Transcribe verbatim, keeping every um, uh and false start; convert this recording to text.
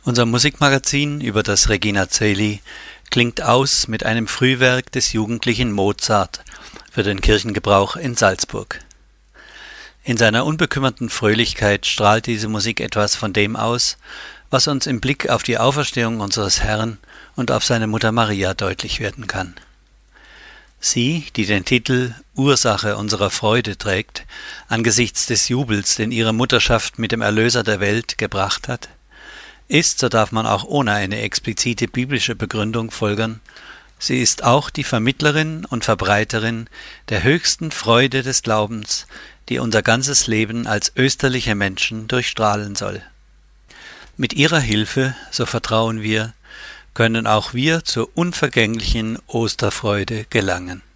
Unser Musikmagazin über das Regina Coeli klingt aus mit einem Frühwerk des jugendlichen Mozart für den Kirchengebrauch in Salzburg. In seiner unbekümmerten Fröhlichkeit strahlt diese Musik etwas von dem aus, was uns im Blick auf die Auferstehung unseres Herrn und auf seine Mutter Maria deutlich werden kann. Sie, die den Titel Ursache unserer Freude trägt, angesichts des Jubels, den ihre Mutterschaft mit dem Erlöser der Welt gebracht hat, ist, so darf man auch ohne eine explizite biblische Begründung folgern, sie ist auch die Vermittlerin und Verbreiterin der höchsten Freude des Glaubens, die unser ganzes Leben als österliche Menschen durchstrahlen soll. Mit ihrer Hilfe, so vertrauen wir, können auch wir zur unvergänglichen Osterfreude gelangen.